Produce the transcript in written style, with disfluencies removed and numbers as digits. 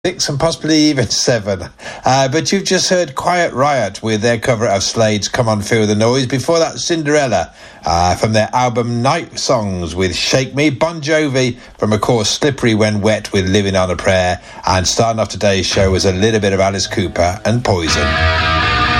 6 and possibly even 7. But you've just heard Quiet Riot with their cover of Slade's Come On Feel the Noise. Before that, Cinderella from their album Night Songs with Shake Me. Bon Jovi from, of course, Slippery When Wet with Living on a Prayer. And starting off today's show was a little bit of Alice Cooper and Poison.